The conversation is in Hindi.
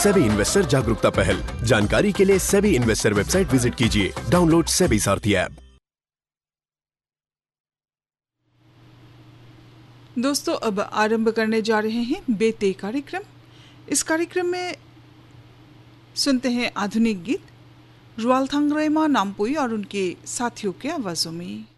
सेबी इन्वेस्टर जागरूकता पहल। जानकारी के लिए सेबी इन्वेस्टर वेबसाइट विजिट कीजिए। डाउनलोड सेबी सारथी ऐप। दोस्तों, अब आरंभ करने जा रहे हैं बेते कार्यक्रम। इस कार्यक्रम में सुनते हैं आधुनिक गीत रुवालथांग रेमा नामपुई और उनके साथियों के आवाजों में।